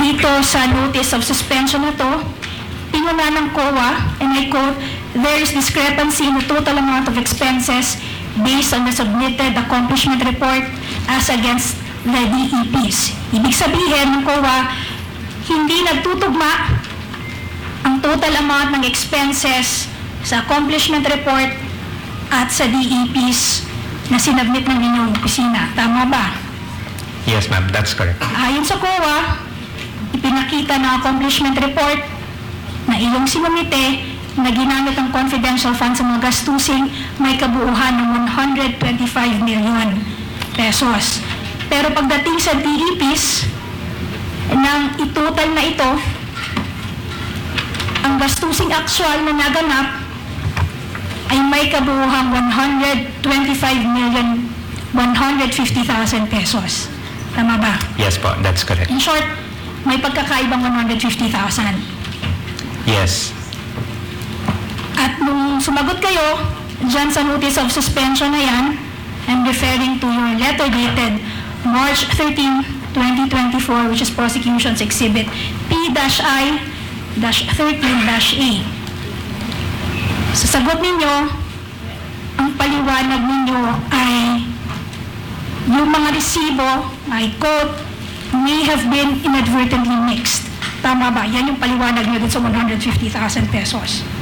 dito sa notice of suspension na to, tinuna ng COA, and I quote, "There is discrepancy in the total amount of expenses based on the submitted accomplishment report as against the DEPs." Ibig sabihin ng COA, hindi nagtutugma ang total amount ng expenses sa accomplishment report at sa DEPs na sinabmit ng inyong opisina. Tama ba? Yes, ma'am. That's correct. Ayon sa COA, ipinakita ng accomplishment report na iyong sinumite na ginamit ang confidential funds sa mga gastusing may kabuuhan ng 125 million pesos. Pero pagdating sa DEPs, nang itotal na ito, ang gastusing actual na naganap ay may kabuuhang 125,150,000 pesos. Tama ba? Yes po. That's correct. In short, may pagkakaibang 150,000. Yes. At nung sumagot kayo dyan sa notice of suspension na yan, I'm referring to your letter dated March 13, 2024, which is Prosecution's Exhibit P-I-13-A. Sa sagot ninyo, ang paliwanag ninyo ay yung mga resibo, I quote, "may have been inadvertently mixed." Tama ba? Yan yung paliwanag nyo dun sa 150,000 pesos.